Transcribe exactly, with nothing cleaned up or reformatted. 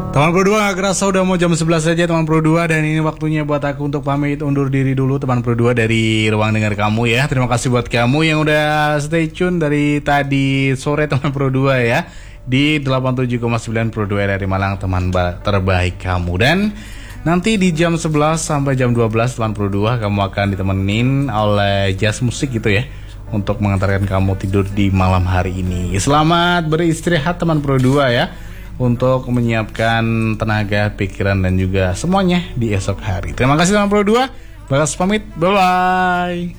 Teman Pro dua, gak kerasa udah mau jam sebelas saja teman Pro dua. Dan ini waktunya buat aku untuk pamit undur diri dulu teman Pro dua dari ruang dengar kamu ya. Terima kasih buat kamu yang udah stay tune dari tadi sore teman Pro dua ya, di delapan puluh tujuh koma sembilan Pro dua dari Malang, teman ba- terbaik kamu. Dan nanti di jam sebelas sampai jam dua belas teman Pro dua, kamu akan ditemenin oleh jazz musik gitu ya, untuk mengantarkan kamu tidur di malam hari ini. Selamat beristirahat teman Pro dua ya, untuk menyiapkan tenaga, pikiran, dan juga semuanya di esok hari. Terima kasih teman Pro dua. Bagas pamit. Bye-bye.